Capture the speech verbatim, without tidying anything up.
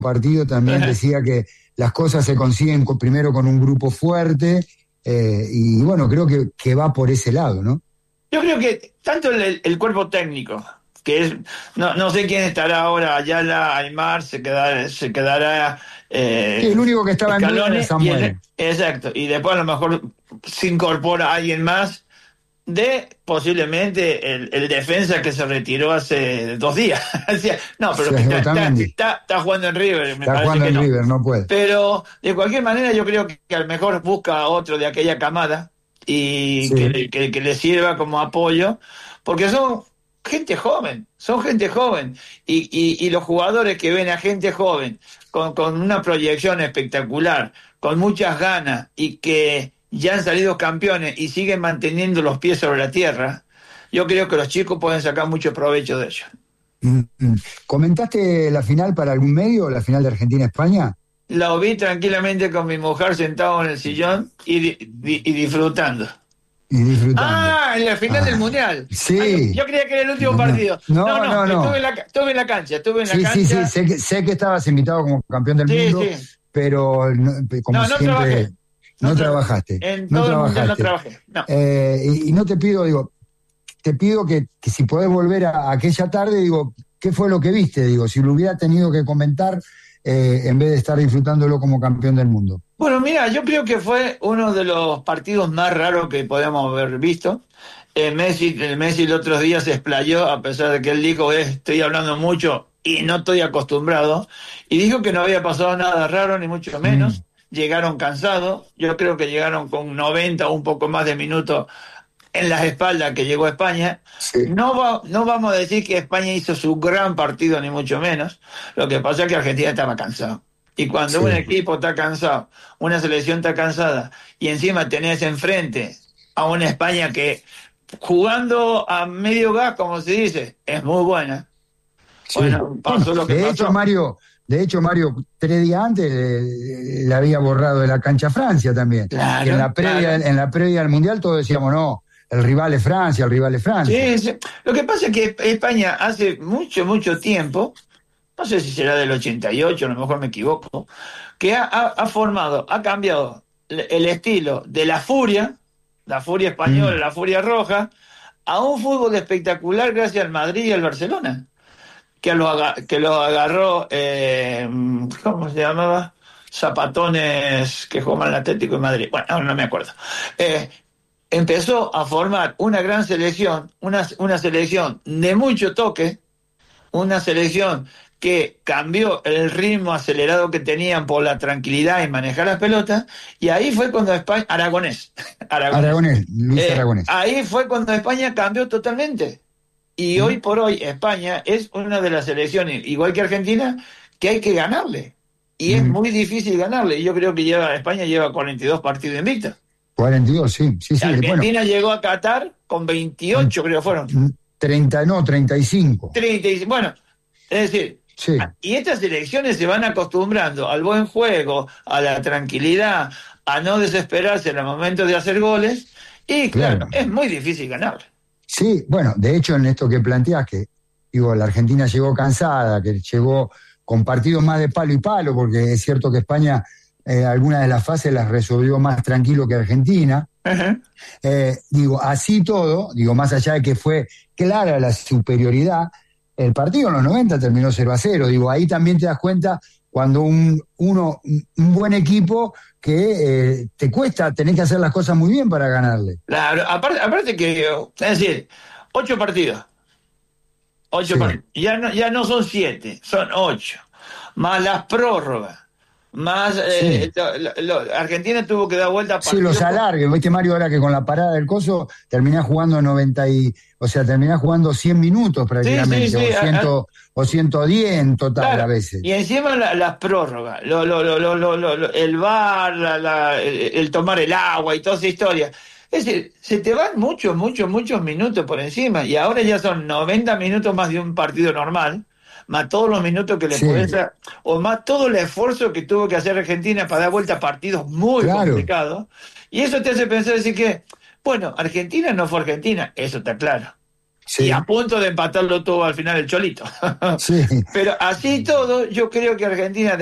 partido también decía que las cosas se consiguen con, primero con un grupo fuerte, eh, y bueno, creo que, que va por ese lado, ¿no? Yo creo que tanto el, el cuerpo técnico, que es, no, no sé quién estará ahora, Ayala, Aymar, se quedará, se quedará eh, sí, el único que estaba en duda es Samuel. Y el, exacto, y después a lo mejor se incorpora alguien más de posiblemente el, el defensa que se retiró hace dos días. No, pero sí, que está, está, está, está jugando en River. Me está parece jugando que en no. River, no puede. Pero de cualquier manera yo creo que, que a lo mejor busca a otro de aquella camada y sí. que, que, que le sirva como apoyo, porque son gente joven, son gente joven. Y, y, y los jugadores que ven a gente joven con, con una proyección espectacular, con muchas ganas y que ya han salido campeones y siguen manteniendo los pies sobre la tierra, yo creo que los chicos pueden sacar mucho provecho de ello. ¿Comentaste la final para algún medio, la final de Argentina-España? La vi tranquilamente con mi mujer sentado en el sillón y, di, di, y disfrutando. Y disfrutando. Ah, en la final ah, del Mundial. Sí. Ah, yo, yo creía que era el último no, partido. No, no, no. no. Estuve, en la, estuve en la cancha, estuve en la sí, cancha. Sí, sí, sé que, sé que estabas invitado como campeón del sí, mundo, sí. pero no, como no, no siempre... Trabajé. No, no trabajaste. En no todo trabajaste. el Mundial no trabajé. No. Eh, y, y no te pido, digo, te pido que, que si podés volver a, a aquella tarde, digo, ¿qué fue lo que viste? Digo, si lo hubiera tenido que comentar eh, en vez de estar disfrutándolo como campeón del mundo. Bueno, mira, yo creo que fue uno de los partidos más raros que podemos haber visto. Eh, Messi, el Messi el otro día se explayó, a pesar de que él dijo, eh, estoy hablando mucho y no estoy acostumbrado, y dijo que no había pasado nada raro, ni mucho menos. Mm. Llegaron cansados, yo creo que llegaron con noventa o un poco más de minutos en las espaldas que llegó España. Sí. No, va, no vamos a decir que España hizo su gran partido, ni mucho menos. Lo que pasa es que Argentina estaba cansado. Y cuando sí. un equipo está cansado, una selección está cansada, y encima tenés enfrente a una España que, jugando a medio gas, como se dice, es muy buena. Sí. Bueno, pasó bueno, lo que de pasó. Hecho, Mario, de hecho, Mario, tres días antes le, le había borrado de la cancha a Francia también. Claro, que en la previa, claro. en la previa al Mundial todos decíamos, no, el rival es Francia, el rival es Francia. Sí, sí. Lo que pasa es que España hace mucho, mucho tiempo, no sé si será del ochenta y ocho, a lo mejor me equivoco, que ha, ha, ha formado, ha cambiado el estilo de la furia, la furia española, mm. la furia roja, a un fútbol espectacular gracias al Madrid y al Barcelona, que lo, aga- que lo agarró, eh, ¿cómo se llamaba? Zapatones, que jugaban el Atlético de Madrid. Bueno, no, no me acuerdo. Eh, empezó a formar una gran selección, una, una selección de mucho toque, una selección que cambió el ritmo acelerado que tenían por la tranquilidad y manejar las pelotas, y ahí fue cuando España, Aragonés, Aragonés, Aragonés Luis eh, Aragonés. Ahí fue cuando España cambió totalmente. Y ¿Mm? hoy por hoy España es una de las selecciones, igual que Argentina, que hay que ganarle. Y ¿Mm? es muy difícil ganarle. Y yo creo que lleva, España lleva cuarenta y dos partidos invictos. cuarenta y dos, sí. sí, sí Argentina bueno. llegó a Qatar con veintiocho, creo que fueron. treinta, no, treinta y cinco. treinta, bueno, es decir, sí. Y estas elecciones se van acostumbrando al buen juego, a la tranquilidad, a no desesperarse en el momento de hacer goles. Y claro, claro. es muy difícil ganar. Sí, bueno, de hecho en esto que planteás, que digo, la Argentina llegó cansada, que llegó con partidos más de palo y palo, porque es cierto que España eh, algunas de las fases las resolvió más tranquilo que Argentina. Uh-huh. Eh, digo, así todo, digo, más allá de que fue clara la superioridad, el partido en los noventa terminó cero a cero. Digo, ahí también te das cuenta cuando un, uno, un buen equipo que eh, te cuesta, tenés que hacer las cosas muy bien para ganarle. Claro, aparte, aparte que, es decir, ocho partidos. Ocho sí. partidos. Ya no, ya no son siete, son ocho. Más las prórrogas. Más eh, sí. lo, lo, lo, Argentina tuvo que dar vuelta a sí, los alargues, viste Mario, ahora que con la parada del coso terminás jugando noventa y, o sea, terminás jugando cien minutos prácticamente, sí, sí, sí. o, cien, a, o ciento diez en total claro. a veces. Y encima las la prórrogas, lo, lo, lo, lo, lo, lo, el bar, la, la, el, el tomar el agua y toda esa historia. Es decir, se te van muchos, muchos, muchos minutos por encima, y ahora ya son noventa minutos más de un partido normal, más todos los minutos que le sí. puedes dar, o más todo el esfuerzo que tuvo que hacer Argentina para dar vuelta a partidos muy claro. complicados, y eso te hace pensar, decir que, bueno, Argentina no fue Argentina, eso está claro, Sí. Y a punto de empatarlo todo al final el Cholito. Sí. Pero así todo, yo creo que Argentina